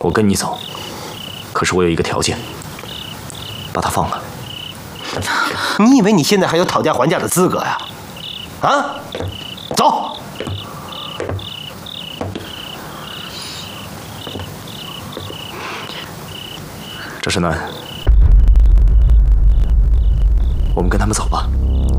我跟你走，可是我有一个条件，把他放了。 你以为你现在还有讨价还价的资格呀？啊，走。 这是南，我们跟他们走吧。